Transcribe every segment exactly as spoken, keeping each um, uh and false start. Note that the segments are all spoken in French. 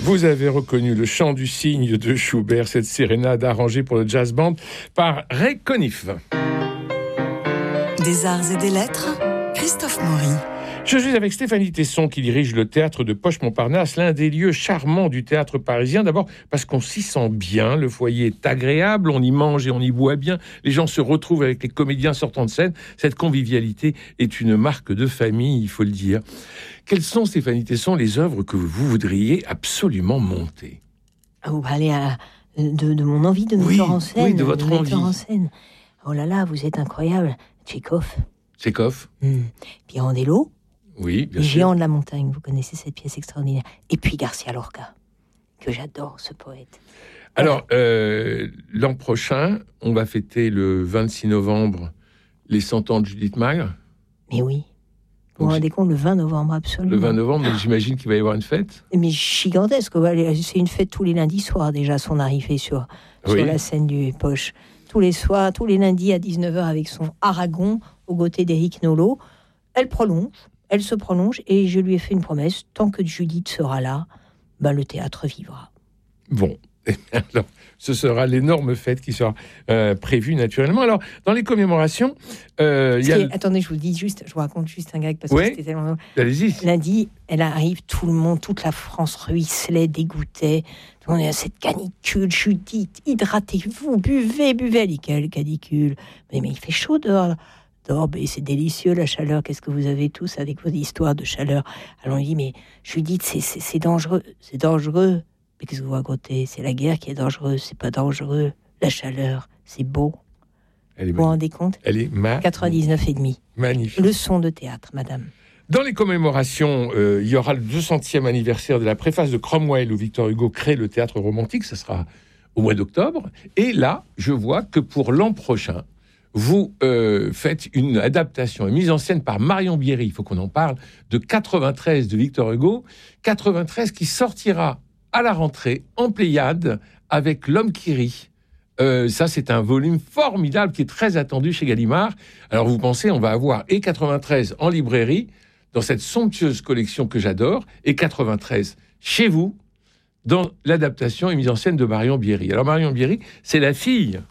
Vous avez reconnu le chant du cygne de Schubert, cette sérénade arrangée pour le jazz band par Ray Conniff. Des arts et des lettres, Christophe Maury. Je suis avec Stéphanie Tesson qui dirige le théâtre de Poche-Montparnasse, l'un des lieux charmants du théâtre parisien. D'abord parce qu'on s'y sent bien, le foyer est agréable, on y mange et on y boit bien, les gens se retrouvent avec les comédiens sortant de scène. Cette convivialité est une marque de famille, il faut le dire. Quelles sont, Stéphanie Tesson, les œuvres que vous voudriez absolument monter ? Vous parlez à, de, de mon envie de oui, mettre en scène. Oui, de votre de envie. En scène. Oh là là, vous êtes incroyable. Tchekhov. Tchekhov. Mmh. Pirandello. Oui, bien Les sûr. Géants de la montagne, vous connaissez cette pièce extraordinaire. Et puis Garcia Lorca, que j'adore, ce poète. Alors, euh, l'an prochain, on va fêter le vingt-six novembre les cent ans de Judith Magre. Mais oui. Vous vous rendez compte, le vingt novembre, absolument. Le vingt novembre, mais j'imagine qu'il va y avoir une fête. Mais gigantesque. C'est une fête tous les lundis soirs, déjà, son arrivée sur, oui. sur la scène du Poche. Tous les soirs, tous les lundis à dix-neuf heures, avec son Aragon, aux côtés d'Éric Nolot. Elle prolonge. Elle se prolonge et je lui ai fait une promesse, tant que Judith sera là, ben le théâtre vivra. Bon, alors, ce sera l'énorme fête qui sera euh, prévue naturellement. Alors, dans les commémorations... Euh, y a... est, attendez, je vous dis juste, je vous raconte juste un gag parce ouais, que c'était tellement... Allez-y. Lundi, elle arrive, tout le monde, toute la France ruisselait, dégoûtait. On est à cette canicule, Judith, hydratez-vous, buvez, buvez. Elle dit, quelle canicule ? Mais, mais il fait chaud dehors. Oh, ben c'est délicieux la chaleur, qu'est-ce que vous avez tous avec vos histoires de chaleur. Alors on lui dit, mais Judith, c'est, c'est, c'est dangereux, c'est dangereux. Mais qu'est-ce que vous racontez ? C'est la guerre qui est dangereuse, c'est pas dangereux. La chaleur, c'est beau. Elle est vous vous rendez compte ? Elle est magnifique. quatre-vingt-dix-neuf et demi. Magnifique. Leçon de théâtre, madame. Dans les commémorations, euh, il y aura le deux centième anniversaire de la préface de Cromwell où Victor Hugo crée le théâtre romantique, ça sera au mois d'octobre. Et là, je vois que pour l'an prochain, vous euh, faites une adaptation, une mise en scène par Marion Bierry, il faut qu'on en parle, de quatre-vingt-treize de Victor Hugo, quatre-vingt-treize qui sortira à la rentrée en Pléiade avec L'Homme qui rit. Euh, ça, c'est un volume formidable qui est très attendu chez Gallimard. Alors, vous pensez, on va avoir et quatre-vingt-treize en librairie, dans cette somptueuse collection que j'adore, et quatre-vingt-treize chez vous, dans l'adaptation et mise en scène de Marion Bierry. Alors, Marion Bierry, c'est la fille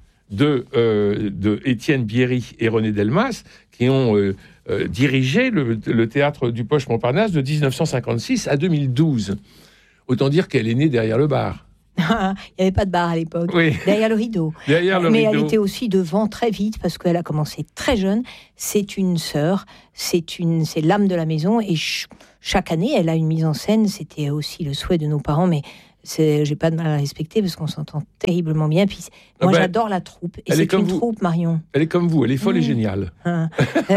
de, euh, de Étienne Bierry et René Delmas, qui ont euh, euh, dirigé le, le théâtre du Poche-Montparnasse de dix-neuf cent cinquante-six à deux mille douze. Autant dire qu'elle est née derrière le bar. Il n'y avait pas de bar à l'époque, oui. derrière le rideau. Derrière le Mais rideau. elle était aussi devant très vite, parce qu'elle a commencé très jeune. C'est une sœur, c'est, une, c'est l'âme de la maison, et ch- chaque année, elle a une mise en scène. C'était aussi le souhait de nos parents, mais... C'est, j'ai pas de mal à respecter parce qu'on s'entend terriblement bien. Puis moi, ben, j'adore la troupe. Et c'est une vous. troupe, Marion. Elle est comme vous, elle est folle mmh. et géniale. Ah.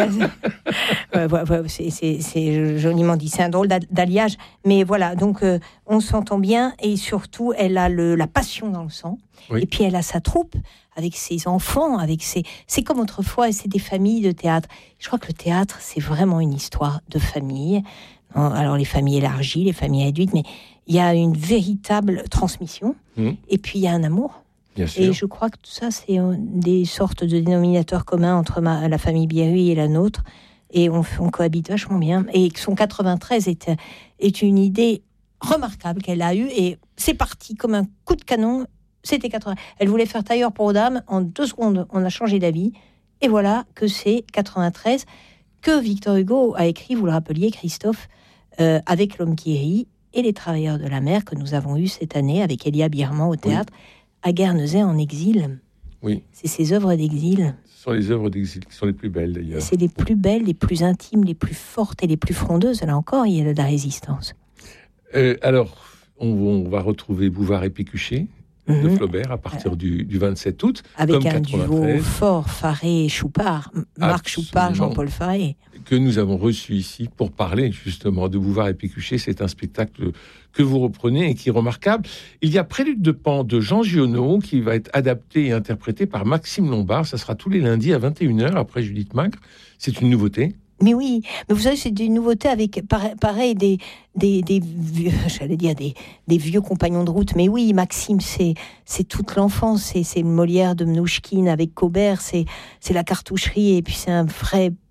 ouais, ouais, ouais, c'est, c'est, c'est joliment dit. C'est un drôle d'alliage. Mais voilà, donc euh, on s'entend bien et surtout, elle a le, la passion dans le sang. Oui. Et puis elle a sa troupe avec ses enfants, avec ses... c'est comme autrefois, c'est des familles de théâtre. Je crois que le théâtre, c'est vraiment une histoire de famille. Alors les familles élargies, les familles réduites, mais il y a une véritable transmission, mmh. et puis il y a un amour. Bien sûr. Et je crois que tout ça, c'est des sortes de dénominateurs communs entre ma, la famille Bierry et la nôtre, et on, on cohabite vachement bien. Et son quatre-vingt-treize est, est une idée remarquable qu'elle a eue, et c'est parti comme un coup de canon. C'était quatre-vingts. Elle voulait faire tailleur pour dames, en deux secondes, on a changé d'avis, et voilà que c'est quatre-vingt-treize que Victor Hugo a écrit, vous le rappeliez, Christophe, euh, avec L'Homme qui rit et Les Travailleurs de la mer que nous avons eu cette année avec Elia Birman au théâtre, oui. à Guernesey en exil. Oui. C'est ses œuvres d'exil. Ce sont les œuvres d'exil qui sont les plus belles d'ailleurs. C'est les plus belles, les plus intimes, les plus fortes et les plus frondeuses. Là encore, il y a de la résistance. Euh, alors, on, on va retrouver Bouvard et Pécuchet mm-hmm. de Flaubert à partir du, du vingt-sept août. Avec comme un duo fort, Faré et Choupart. Marc Choupart, Jean-Paul Faré. Que nous avons reçu ici pour parler justement de Bouvard et Pécuchet. C'est un spectacle que vous reprenez et qui est remarquable. Il y a Prélude de Pan de Jean Giono qui va être adapté et interprété par Maxime Lombard. Ça sera tous les lundis à vingt et une heures après Judith Magre. C'est une nouveauté. Mais oui, mais vous savez, c'est des nouveautés avec, pareil, pareil des, des, des vieux, j'allais dire, des, des vieux compagnons de route. Mais oui, Maxime, c'est, c'est toute l'enfance. C'est, c'est le Molière de Mnouchkine avec Cobert. C'est, c'est la cartoucherie. Et puis, c'est un vrai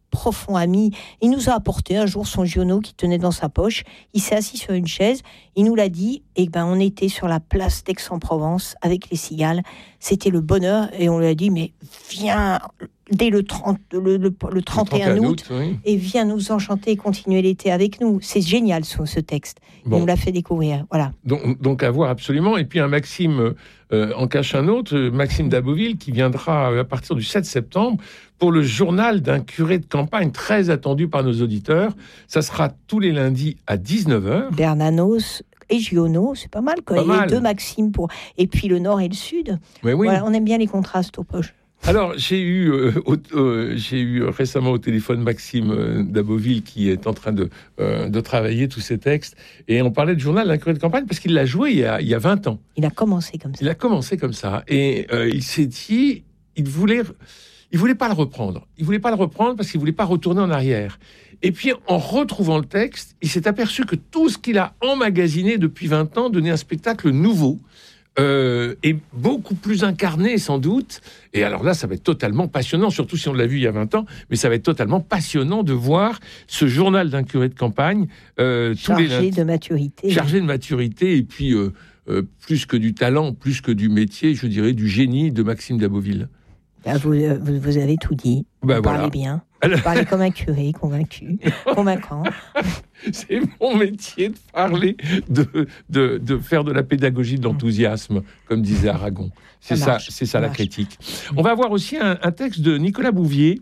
profond ami. Il nous a apporté un jour son Giono qui tenait dans sa poche. Il s'est assis sur une chaise. Il nous l'a dit. Et ben, on était sur la place d'Aix-en-Provence avec les cigales. C'était le bonheur. Et on lui a dit, mais viens dès le, trente, le, le, le trente et un août, oui. Et viens nous enchanter et continuer l'été avec nous. C'est génial, ce, ce texte. Bon. Il nous l'a fait découvrir. Voilà. Donc, donc à voir absolument. Et puis un Maxime euh, en cache un autre, Maxime d'Aboville, qui viendra à partir du sept septembre pour le journal d'un curé de campagne très attendu par nos auditeurs. Ça sera tous les lundis à dix-neuf heures. Bernanos et Giono, c'est pas mal, quoi. Pas mal. Les deux Maximes pour... Et puis le nord et le sud. Mais oui. Voilà, on aime bien les contrastes aux poches. Alors, j'ai eu, euh, au, euh, j'ai eu récemment au téléphone Maxime euh, d'Aboville qui est en train de, euh, de travailler tous ces textes. Et on parlait du journal d'un curé de campagne parce qu'il l'a joué il y a, il y a vingt ans. Il a commencé comme ça. Il a commencé comme ça. Et euh, il s'est dit, il voulait, il voulait pas le reprendre. Il voulait pas le reprendre parce qu'il voulait pas retourner en arrière. Et puis, en retrouvant le texte, il s'est aperçu que tout ce qu'il a emmagasiné depuis vingt ans donnait un spectacle nouveau. Euh, et beaucoup plus incarné sans doute, et alors là ça va être totalement passionnant, surtout si on l'a vu il y a vingt ans, mais ça va être totalement passionnant de voir ce journal d'un curé de campagne euh, chargé tous les... de maturité chargé de maturité, et puis euh, euh, plus que du talent, plus que du métier, je dirais du génie de Maxime d'Aboville. Là, vous, vous, vous avez tout dit, ben vous voilà. Parlez bien, vous parlez comme un curé convaincu, convaincant. C'est mon métier de parler, de, de, de faire de la pédagogie de l'enthousiasme, comme disait Aragon. C'est ça, marche, c'est ça, ça la critique. On va voir aussi un, un texte de Nicolas Bouvier,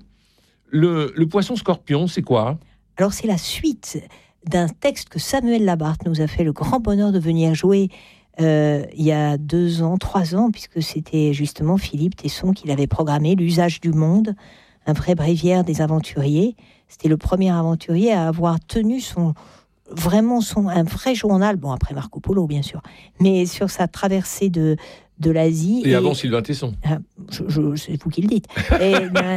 le, le poisson scorpion, c'est quoi ? Alors c'est la suite d'un texte que Samuel Labarthe nous a fait le grand bonheur de venir jouer euh, il y a deux ans, trois ans, puisque c'était justement Philippe Tesson qui l'avait programmé, L'usage du monde, un vrai bréviaire des aventuriers. C'était le premier aventurier à avoir tenu son, vraiment son, un vrai journal, bon après Marco Polo bien sûr, mais sur sa traversée de, de l'Asie. Et, et avant Sylvain Tesson. Ah, je, je, c'est vous qui le dites. Et,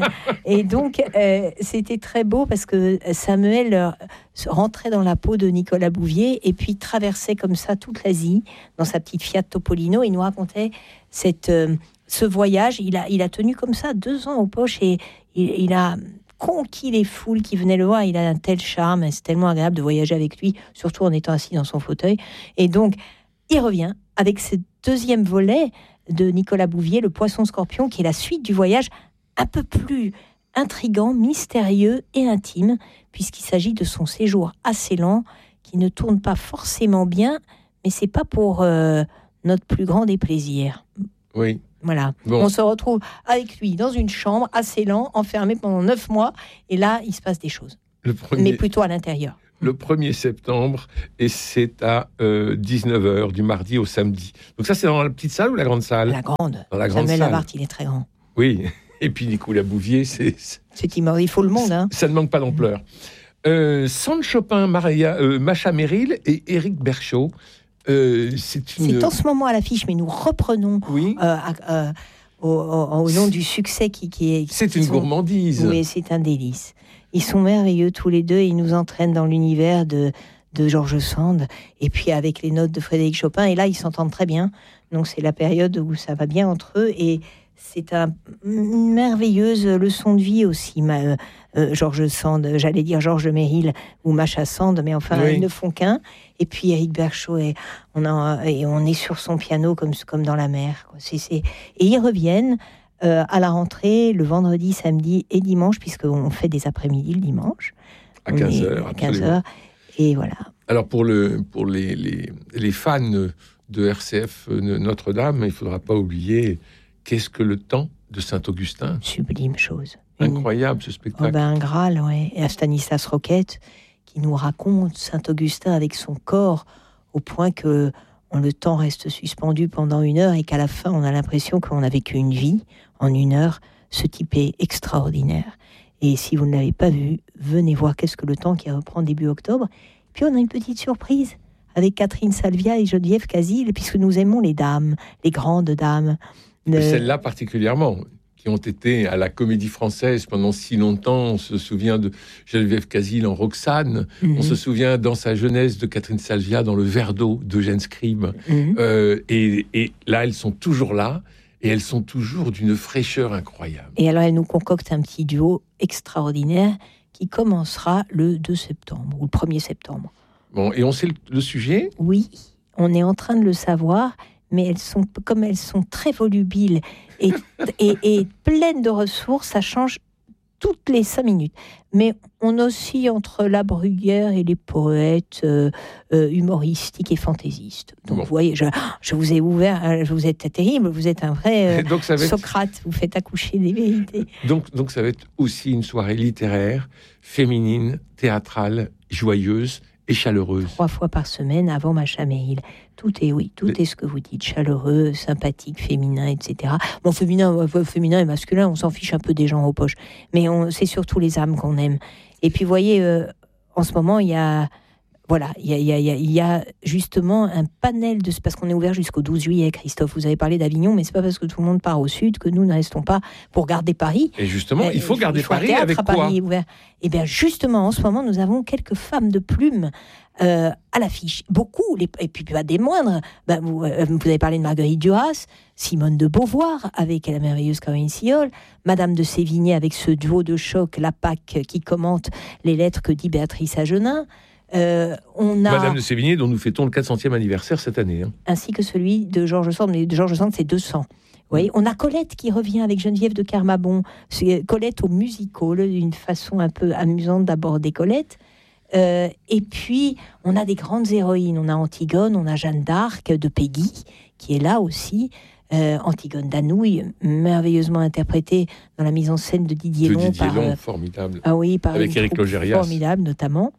et donc euh, c'était très beau parce que Samuel euh, rentrait dans la peau de Nicolas Bouvier et puis traversait comme ça toute l'Asie dans sa petite Fiat Topolino. Il nous racontait cette, euh, ce voyage. Il a, il a tenu comme ça deux ans aux poches et il, il a... conquis les foules qui venaient le voir. Il a un tel charme, c'est tellement agréable de voyager avec lui, surtout en étant assis dans son fauteuil. Et donc, il revient avec ce deuxième volet de Nicolas Bouvier, Le Poisson Scorpion, qui est la suite du voyage, un peu plus intrigant, mystérieux et intime, puisqu'il s'agit de son séjour à Ceylan, qui ne tourne pas forcément bien, mais c'est pas pour euh, notre plus grand déplaisir. Oui. Voilà, bon. On se retrouve avec lui dans une chambre à Ceylan, enfermé pendant neuf mois, et là, il se passe des choses. Le premier, mais plutôt à l'intérieur. Le premier septembre, et c'est à euh, dix-neuf heures, du mardi au samedi. Donc ça, c'est dans la petite salle ou la grande salle ? La grande. Dans la grande Samuel salle. Labarthe, il est très grand. Oui, et puis Nicolas Bouvier, c'est... C'est immense, il faut le monde. Hein. Ça ne manque pas d'ampleur. Euh, Sand Chopin, Maria, euh, Macha Merrill et Éric Berchot. Euh, c'est, une... c'est en ce moment à l'affiche, mais nous reprenons oui. euh, euh, au, au, au nom du succès qui, qui est... C'est qui une sont... gourmandise. Oui, c'est un délice. Ils sont merveilleux tous les deux, ils nous entraînent dans l'univers de, de George Sand, et puis avec les notes de Frédéric Chopin, et là, ils s'entendent très bien. Donc c'est la période où ça va bien entre eux, et c'est un, une merveilleuse leçon de vie aussi, ma, euh, George Sand, j'allais dire George Merrill ou Macha Sand, mais enfin, oui. Ils ne font qu'un. Et puis Éric Berchot, et on, a, et on est sur son piano comme, comme dans la mer. Quoi. C'est, c'est... Et ils reviennent euh, à la rentrée le vendredi, samedi et dimanche, puisqu'on fait des après-midi le dimanche. À quinze heures. À quinze heures. Et voilà. Alors pour, le, pour les, les, les fans de R C F Notre-Dame, il ne faudra pas oublier... Qu'est-ce que le temps de Saint-Augustin ? Sublime chose. Incroyable ce spectacle. Oh ben, un Graal, ouais. Et à Stanislas Roquette, qui nous raconte Saint-Augustin avec son corps, au point que on, le temps reste suspendu pendant une heure et qu'à la fin, on a l'impression qu'on a vécu une vie en une heure. Ce type est extraordinaire. Et si vous ne l'avez pas vu, venez voir Qu'est-ce que le temps qui reprend début octobre. Puis on a une petite surprise avec Catherine Salvia et Geneviève Casil, puisque nous aimons les dames, les grandes dames. De... Celles-là particulièrement, qui ont été à la Comédie Française pendant si longtemps. On se souvient de Geneviève Casil en Roxane. Mm-hmm. On se souvient dans sa jeunesse de Catherine Salvia dans Le Verre d'eau d'Eugène Scribe. Mm-hmm. Euh, et, et là, elles sont toujours là. Et elles sont toujours d'une fraîcheur incroyable. Et alors, elles nous concoctent un petit duo extraordinaire qui commencera le deux septembre ou le premier septembre. Bon, et on sait le, le sujet ? Oui, on est en train de le savoir, mais elles sont, comme elles sont très volubiles et, et, et pleines de ressources, ça change toutes les cinq minutes. Mais on oscille entre la Bruyère et les poètes euh, euh, humoristiques et fantaisistes. Donc bon. Vous voyez, je, je vous ai ouvert, je vous êtes terrible, vous êtes un vrai euh, donc, ça va être... Socrate, vous faites accoucher des vérités. Donc, donc ça va être aussi une soirée littéraire, féminine, théâtrale, joyeuse et chaleureuse. Trois fois par semaine avant ma Machaméil. Tout est, oui, tout est ce que vous dites, chaleureux, sympathique, féminin, et cetera. Bon, féminin, euh, féminin et masculin, on s'en fiche un peu des gens aux poches. Mais on, c'est surtout les âmes qu'on aime. Et puis, vous voyez, euh, en ce moment, il y a... Voilà, il y a, il y a, il y a justement un panel de... Parce qu'on est ouvert jusqu'au douze juillet, Christophe. Vous avez parlé d'Avignon, mais c'est pas parce que tout le monde part au sud que nous ne restons pas pour garder Paris. Et justement, euh, il faut garder il faut Paris avec à quoi Paris ouvert. Et bien justement, en ce moment, nous avons quelques femmes de plume euh, à l'affiche. Beaucoup, les, et puis pas des moindres. Ben, vous, euh, vous avez parlé de Marguerite Duras, Simone de Beauvoir avec la merveilleuse Caroline Siol, Madame de Sévigné avec ce duo de choc, la P A C, qui commente les lettres que dit Béatrice Agenin. Euh, on a... Madame de Sévigné, dont nous fêtons le quatre centième anniversaire cette année. Hein. Ainsi que celui de Georges Sand, mais de Georges Sand, c'est deux cents. Vous voyez, on a Colette qui revient avec Geneviève de Kermabon. C'est Colette au musical, une façon un peu amusante d'aborder Colette. Euh, et puis, on a des grandes héroïnes. On a Antigone, on a Jeanne d'Arc de Peggy, qui est là aussi. Euh, Antigone d'Anouilh, merveilleusement interprétée dans la mise en scène de Didier de Long. Didier par, Long, euh, formidable. Ah oui, par avec Éric Logérias. Formidable, notamment.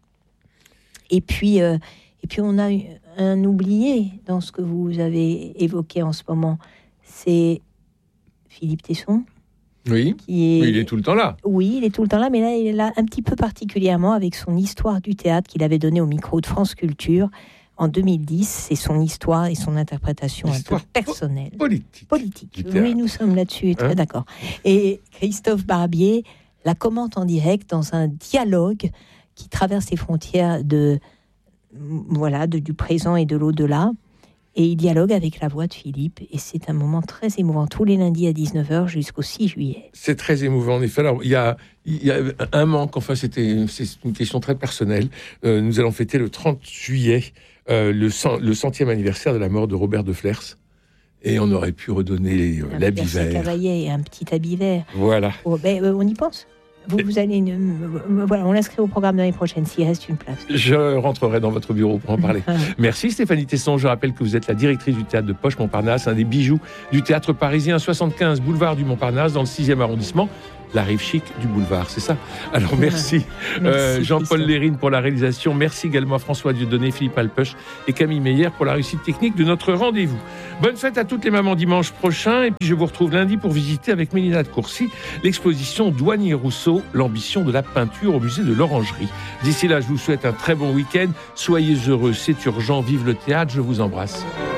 Et puis, euh, et puis, on a un oublié dans ce que vous avez évoqué en ce moment. C'est Philippe Tesson. Oui, qui est... il est tout le temps là. Oui, il est tout le temps là, mais là, il est là un petit peu particulièrement avec son histoire du théâtre qu'il avait donnée au micro de France Culture en deux mille dix. C'est son histoire et son interprétation Histoire un peu personnelle. Po- politique. Politique. Oui, nous sommes là-dessus, très hein d'accord. Et Christophe Barbier la commente en direct dans un dialogue qui traverse les frontières de, voilà, de, du présent et de l'au-delà. Et il dialogue avec la voix de Philippe. Et c'est un moment très émouvant, tous les lundis à dix-neuf heures jusqu'au six juillet. C'est très émouvant, en effet. Alors, il y a, il y a un manque, enfin, c'était, c'est une question très personnelle. Euh, nous allons fêter le trente juillet, euh, le, cent, le centième anniversaire de la mort de Robert de Flers. Et on aurait pu redonner euh, l'habit vert. Un cavalier et un petit habit vert. Voilà. Oh, ben, euh, on y pense. Vous, vous allez, euh, voilà, on l'inscrit au programme de l'année prochaine, s'il reste une place. Je rentrerai dans votre bureau pour en parler. Merci Stéphanie Tesson. Je rappelle que vous êtes la directrice du théâtre de Poche Montparnasse, un des bijoux du théâtre parisien, soixante-quinze boulevard du Montparnasse, dans le sixième arrondissement. La rive chic du boulevard, c'est ça. Alors merci, merci euh, Jean-Paul Lérine pour la réalisation. Merci également à François Dieudonné, Philippe Alpeuch et Camille Meyer pour la réussite technique de notre rendez-vous. Bonne fête à toutes les mamans dimanche prochain. Et puis je vous retrouve lundi pour visiter avec Mélina de Courcy l'exposition Douanier-Rousseau, l'ambition de la peinture au musée de l'Orangerie. D'ici là, je vous souhaite un très bon week-end. Soyez heureux, c'est urgent. Vive le théâtre, je vous embrasse.